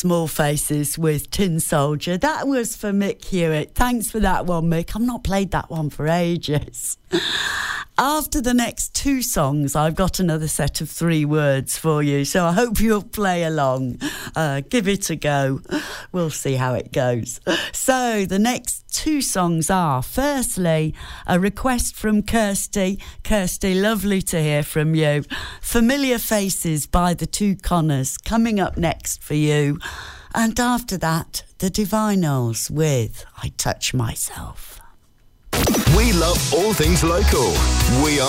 Small Faces with Tin Soldier. That was for Mick Hewitt. Thanks for that one, Mick. I've not played that one for ages. After the next two songs, I've got another set of 3 words for you, so I hope you'll play along. Give it a go. We'll see how it goes. So the next 2 songs are, firstly, a request from Kirsty. Kirsty, lovely to hear from you. Familiar Faces by the Two Connors, coming up next for you. And after that, the Divinyls with I Touch Myself. We love all things local. We are